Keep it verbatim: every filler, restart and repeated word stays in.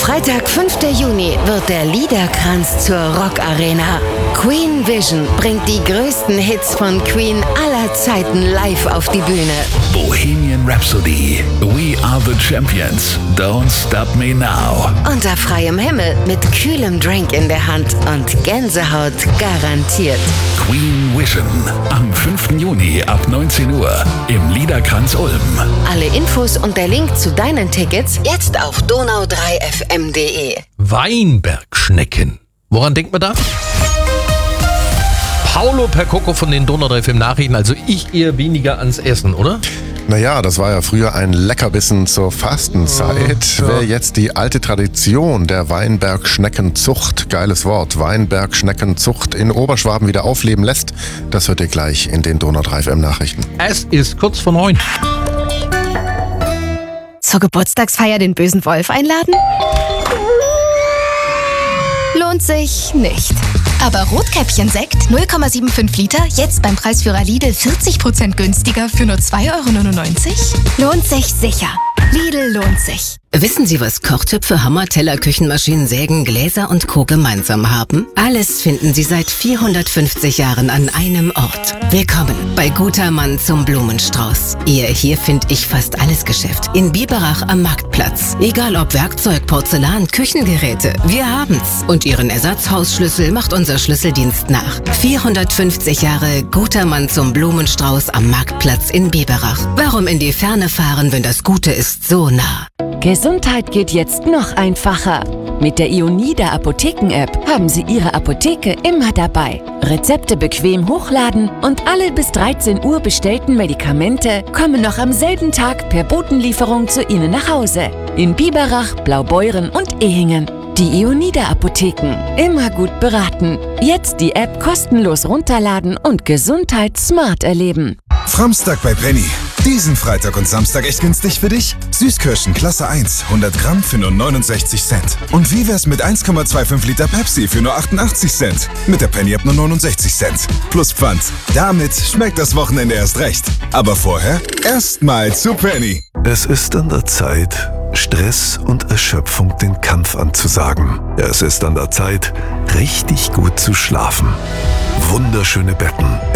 Freitag, fünfter Juni, wird der Liederkranz zur Rockarena. Queen Vision bringt die größten Hits von Queen aller Zeiten live auf die Bühne. Bohemian Rhapsody, We Are the Champions, Don't Stop Me Now. Unter freiem Himmel mit kühlem Drink in der Hand und Gänsehaut garantiert. Queen Vision am fünften Juni ab neunzehn Uhr im Liederkranz Ulm. Alle Infos und der Link zu deinen Tickets jetzt auf donau drei f m punkt d e. Weinbergschnecken. Woran denkt man da? Paolo Percoco von den Donau drei F M Nachrichten. Also ich eher weniger ans Essen, oder? Naja, das war ja früher ein Leckerbissen zur Fastenzeit. Ja. Wer jetzt die alte Tradition der Weinbergschneckenzucht, geiles Wort, Weinbergschneckenzucht in Oberschwaben wieder aufleben lässt, das hört ihr gleich in den Donau drei F M Nachrichten. Es ist kurz vor neun. Zur Geburtstagsfeier den bösen Wolf einladen? Lohnt sich nicht. Aber Rotkäppchen-Sekt null Komma fünfundsiebzig Liter, jetzt beim Preisführer Lidl vierzig Prozent günstiger für nur zwei Euro neunundneunzig? Lohnt sich sicher. Lidl lohnt sich. Wissen Sie, was Kochtöpfe, Hammer, Teller, Küchenmaschinen, Sägen, Gläser und Co. gemeinsam haben? Alles finden Sie seit vierhundertfünfzig Jahren an einem Ort. Willkommen bei Guter Mann zum Blumenstrauß. Ihr hier find ich fast alles Geschäft. In Biberach am Marktplatz. Egal ob Werkzeug, Porzellan, Küchengeräte, wir haben's. Und Ihren Ersatzhausschlüssel macht unser Schlüsseldienst nach. vierhundertfünfzig Jahre Guter Mann zum Blumenstrauß am Marktplatz in Biberach. Warum in die Ferne fahren, wenn das Gute ist so nah? Gesundheit geht jetzt noch einfacher. Mit der Ionida Apotheken-App haben Sie Ihre Apotheke immer dabei. Rezepte bequem hochladen und alle bis dreizehn Uhr bestellten Medikamente kommen noch am selben Tag per Botenlieferung zu Ihnen nach Hause. In Biberach, Blaubeuren und Ehingen. Die Ionida Apotheken. Immer gut beraten. Jetzt die App kostenlos runterladen und Gesundheit smart erleben. Framstag bei Penny. Diesen Freitag und Samstag echt günstig für dich? Süßkirschen Klasse eins, hundert Gramm für nur neunundsechzig Cent. Und wie wär's mit eins Komma fünfundzwanzig Liter Pepsi für nur achtundachtzig Cent? Mit der Penny App nur neunundsechzig Cent. Plus Pfand. Damit schmeckt das Wochenende erst recht. Aber vorher erstmal zu Penny. Es ist an der Zeit, Stress und Erschöpfung den Kampf anzusagen. Es ist an der Zeit, richtig gut zu schlafen. Wunderschöne Betten